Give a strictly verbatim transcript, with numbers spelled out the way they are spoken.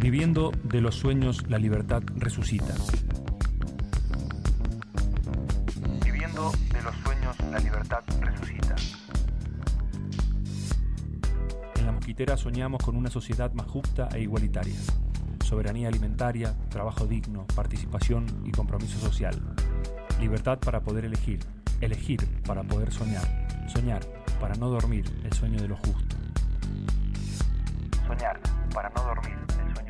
Viviendo de los sueños, la libertad resucita. Viviendo de los sueños, la libertad resucita. En La Mosquitera soñamos con una sociedad más justa e igualitaria. Soberanía alimentaria, trabajo digno, participación y compromiso social. Libertad para poder elegir, elegir para poder soñar, soñar para no dormir el sueño de lo justo. Soñar para no dormir el sueño